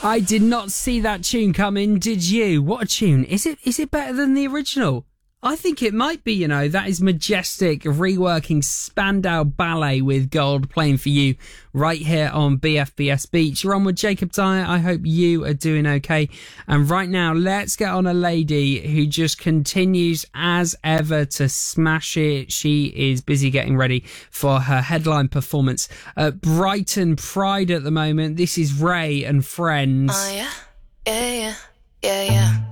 I did not see that tune coming, did you? What a tune. Is it better than the original? I think it might be, That is Majestic reworking Spandau Ballet with Gold playing for you right here on BFBS Beach. You're on with Jacob Dyer. I hope you are doing okay. And right now, let's get on a lady who just continues as ever to smash it. She is busy getting ready for her headline performance at Brighton Pride at the moment. This is Ray and Friends. Oh, yeah. Yeah.